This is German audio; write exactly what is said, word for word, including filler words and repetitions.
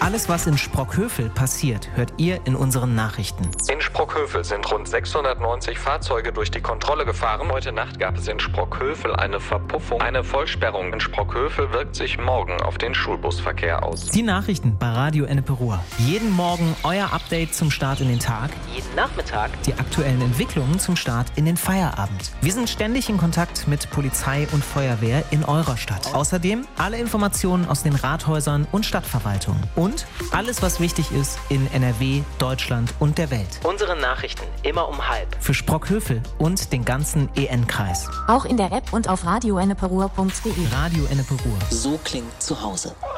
Alles, was in Sprockhövel passiert, hört ihr in unseren Nachrichten. In Sprockhövel sind rund sechshundertneunzig Fahrzeuge durch die Kontrolle gefahren. Heute Nacht gab es in Sprockhövel eine Verpuffung. Eine Vollsperrung in Sprockhövel wirkt sich morgen auf den Schulbusverkehr aus. Die Nachrichten bei Radio Ennepe Ruhr. Jeden Morgen euer Update zum Start in den Tag. Jeden Nachmittag die aktuellen Entwicklungen zum Start in den Feierabend. Wir sind ständig in Kontakt mit Polizei und Feuerwehr in eurer Stadt. Außerdem alle Informationen aus den Rathäusern und Stadtverwaltungen. Und alles, was wichtig ist in N R W, Deutschland und der Welt. Unsere Nachrichten immer um halb. Für Sprockhövel und den ganzen E N-Kreis. Auch in der App und auf radio ennepe ruhr punkt de. Radio Ennepe Ruhr. So klingt zu Hause.